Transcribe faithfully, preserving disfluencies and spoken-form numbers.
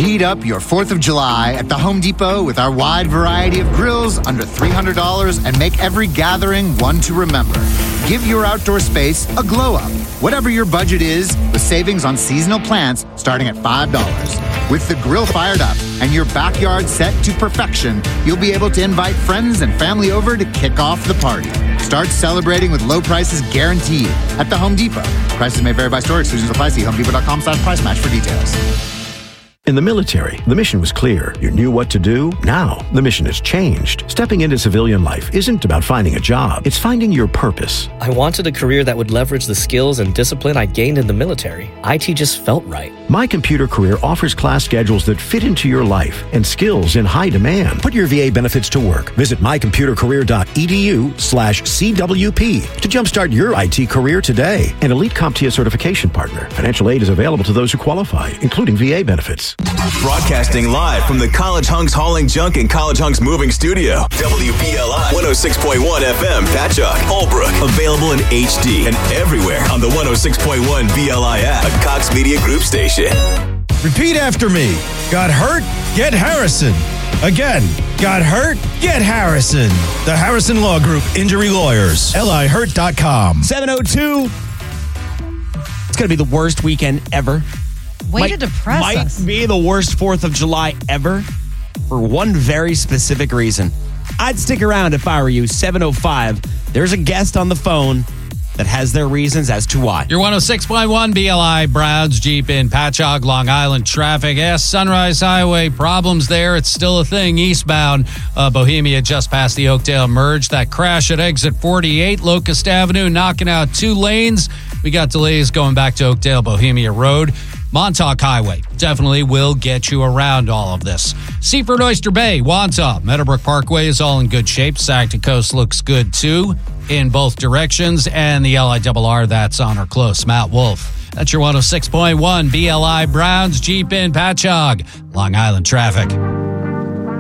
Heat up your fourth of July at the Home Depot with our wide variety of grills under three hundred dollars and make every gathering one to remember. Give your outdoor space a glow up. Whatever your budget is, with savings on seasonal plants starting at five dollars. With the grill fired up and your backyard set to perfection, you'll be able to invite friends and family over to kick off the party. Start celebrating with low prices guaranteed at the Home Depot. Prices may vary by store. Exclusions apply. See homedepot.com slash price match for details. In the military, the mission was clear. You knew what to do. Now, the mission has changed. Stepping into civilian life isn't about finding a job. It's finding your purpose. I wanted a career that would leverage the skills and discipline I gained in the military. I T just felt right. My Computer Career offers class schedules that fit into your life and skills in high demand. Put your V A benefits to work. Visit mycomputercareer.edu slash CWP to jumpstart your I T career today. An Elite CompTIA certification partner. Financial aid is available to those who qualify, including V A benefits. Broadcasting live from the College Hunks Hauling Junk and College Hunks Moving Studio. W B L I one oh six point one F M, Patchogue, Holbrook. Available in H D and everywhere on the one oh six point one B L I app, a Cox Media Group station. Repeat after me. Got hurt? Get Harrison. Again, got hurt? Get Harrison. The Harrison Law Group Injury Lawyers. L I hurt dot com. seven oh two. It's going to be the worst weekend ever. Way might, to depress might us. Might be the worst fourth of July ever for one very specific reason. I'd stick around if I were you. seven oh five. There's a guest on the phone that has their reasons as to why. Your one oh six point one B L I Browns Jeep in Patchogue, Long Island traffic. Yes, Sunrise Highway problems there. It's still a thing eastbound. Uh, Bohemia just past the Oakdale merge. That crash at exit forty-eight, Locust Avenue, knocking out two lanes. We got delays going back to Oakdale, Bohemia Road. Montauk Highway definitely will get you around all of this. Seaford Oyster Bay, Wantagh, Meadowbrook Parkway is all in good shape. Saginaw Coast looks good too in both directions. And the L I R R, that's on or close. Matt Wolf. That's your one oh six point one B L I Browns Jeep in Patchogue, Long Island traffic.